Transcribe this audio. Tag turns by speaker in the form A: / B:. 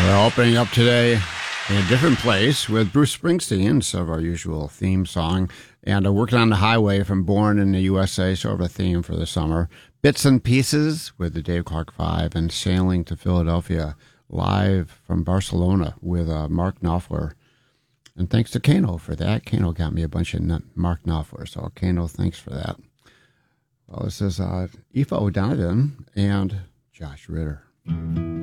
A: We're opening up today in a different place with Bruce Springsteen instead of our usual theme song. And Working on the Highway from Born in the USA, sort of a theme for the summer. Bits and Pieces with the Dave Clark Five, and Sailing to Philadelphia live from Barcelona with Mark Knopfler. And thanks to Kano for that. Kano got me a bunch of Mark Knopfler, so Kano, thanks for that. Well, this is Aoife O'Donovan and Josh Ritter.